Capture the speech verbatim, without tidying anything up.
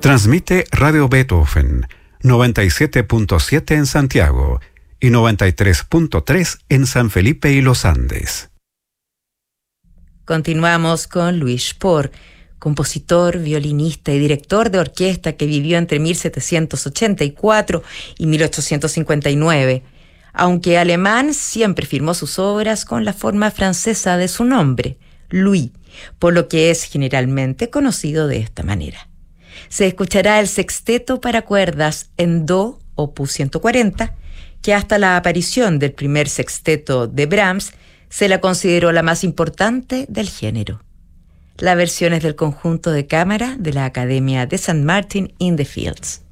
Transmite Radio Beethoven, noventa y siete punto siete en Santiago y noventa y tres punto tres en San Felipe y Los Andes. Continuamos con Louis Spohr, compositor, violinista y director de orquesta que vivió entre mil setecientos ochenta y cuatro y mil ochocientos cincuenta y nueve. Aunque alemán, siempre firmó sus obras con la forma francesa de su nombre, Louis, por lo que es generalmente conocido de esta manera. Se escuchará el sexteto para cuerdas en Do, opus ciento cuarenta, que hasta la aparición del primer sexteto de Brahms se la consideró la más importante del género. La versión es del conjunto de cámara de la Academia de Saint Martin in the Fields.